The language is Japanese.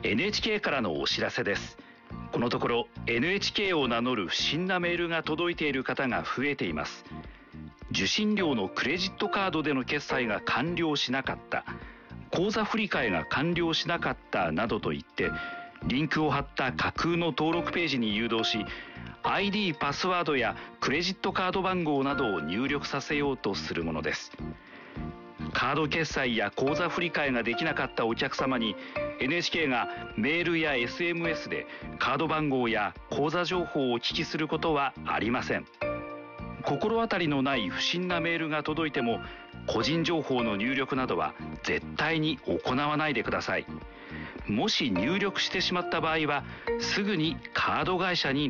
NHK からのお知らせです。このところ NHK を名乗る不審なメールが届いている方が増えています。受信料のクレジットカードでの決済が完了しなかった、口座振替が完了しなかったなどと言ってリンクを貼った架空の登録ページに誘導し、 ID パスワードやクレジットカード番号などを入力させようとするものです。カード決済や口座振替ができなかったお客様に NHK がメールや SMS でカード番号や口座情報をお聞きすることはありません。心当たりのない不審なメールが届いても個人情報の入力などは絶対に行わないでください。もし入力してしまった場合はすぐにカード会社に